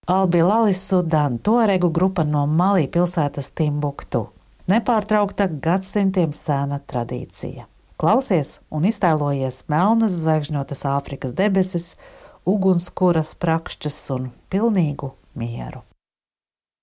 Al-Bilalis Sudan, Tuaregu grupa no Malī pilsētas Timbuktu. Nepārtraukta gadsimtiem sena tradīcija. Klausies un iztēlojies melnas zvaigžņotas Āfrikas debesis, ugunskura sprakšķas un pilnīgu mieru.